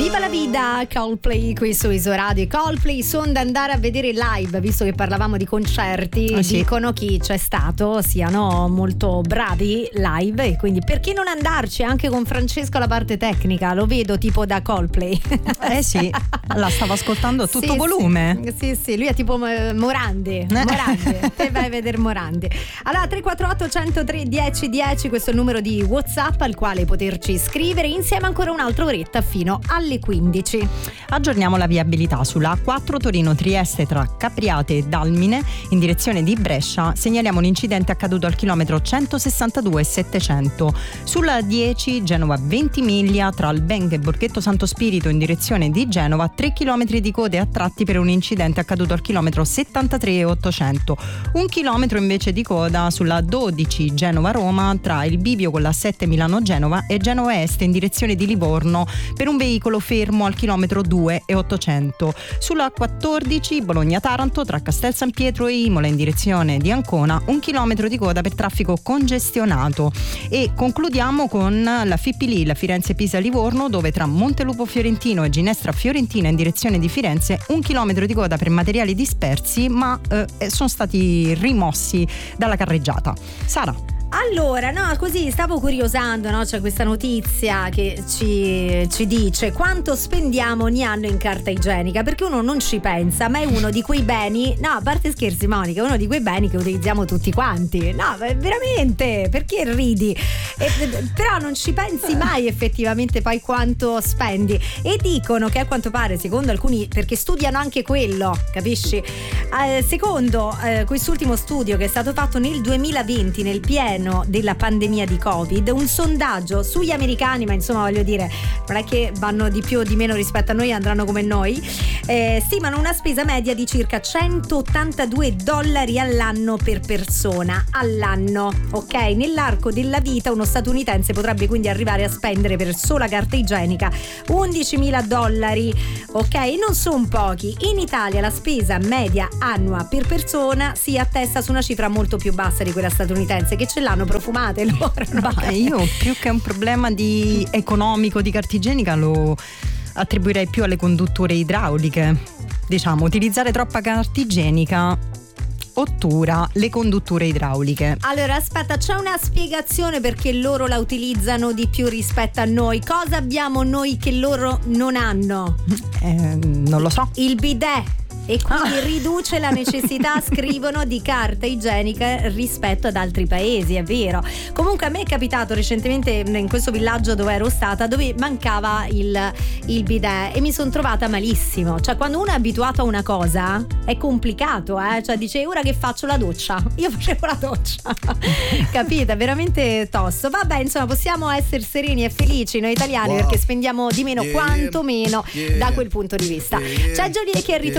Viva la vida, Coldplay qui su Isoradio. Coldplay sono da andare a vedere live, visto che parlavamo di concerti. Sì. Dicono chi c'è stato siano molto bravi live, e quindi perché non andarci anche con Francesco alla parte tecnica? Lo vedo tipo da Coldplay. Sì, la stavo ascoltando a tutto volume. Sì, lui è tipo Morandi. Te vai a vedere Morandi. Allora 348 103 1010, questo è il numero di WhatsApp al quale poterci scrivere, insieme ancora un'altra oretta fino alle 15. Aggiorniamo la viabilità sulla A4 Torino-Trieste tra Capriate e Dalmine in direzione di Brescia. Segnaliamo un incidente accaduto al chilometro 162 e 700. Sulla 10 Genova Ventimiglia tra Albenga e Borghetto Santo Spirito in direzione di Genova, 3 km di code a tratti per un incidente accaduto al chilometro 73 e 800. 1 chilometro invece di coda sulla 12 Genova-Roma tra il bivio con la 7 Milano-Genova e Genova Est in direzione di Livorno per un veicolo fermo al chilometro 2 e 800. Sulla 14 Bologna-Taranto tra Castel San Pietro e Imola in direzione di Ancona, 1 chilometro di coda per traffico congestionato. E concludiamo con la Fippili, la Firenze-Pisa-Livorno, dove tra Montelupo Fiorentino e Ginestra Fiorentina in direzione di Firenze 1 chilometro di coda per materiali dispersi, ma sono stati rimossi dalla carreggiata. Sara. Allora, no, così stavo curiosando, no? C'è questa notizia che ci dice quanto spendiamo ogni anno in carta igienica, perché uno non ci pensa, ma è uno di quei beni, no, a parte scherzi Monica, è uno di quei beni che utilizziamo tutti quanti, no, veramente, perché ridi? Però non ci pensi mai effettivamente poi quanto spendi, e dicono che a quanto pare, secondo alcuni, perché studiano anche quello, capisci? Secondo quest'ultimo studio che è stato fatto nel 2020, nel pieno della pandemia di Covid, un sondaggio sugli americani, ma insomma voglio dire, non è che vanno di più o di meno rispetto a noi, andranno come noi, stimano una spesa media di circa $182 all'anno per persona all'anno, ok? Nell'arco della vita uno statunitense potrebbe quindi arrivare a spendere per sola carta igienica $11.000, ok? Non sono pochi. In Italia la spesa media annua per persona si attesta su una cifra molto più bassa di quella statunitense, che ce l'hanno profumate loro. Io più che un problema di economico di carta igienica lo attribuirei più alle condutture idrauliche. Diciamo, utilizzare troppa carta igienica ottura le condutture idrauliche. Allora aspetta, c'è una spiegazione perché loro la utilizzano di più rispetto a noi. Cosa abbiamo noi che loro non hanno? Non lo so. Il bidet. E quindi riduce la necessità, scrivono, di carta igienica rispetto ad altri paesi, è vero. Comunque a me è capitato recentemente in questo villaggio dove ero stata, dove mancava il bidet, e mi sono trovata malissimo. Cioè quando uno è abituato a una cosa è complicato, cioè dice ora che faccio la doccia, io facevo la doccia capite, veramente tosto. Vabbè, insomma, possiamo essere sereni e felici noi italiani, perché spendiamo di meno, quanto meno da quel punto di vista. C'è Jolie che è ritornato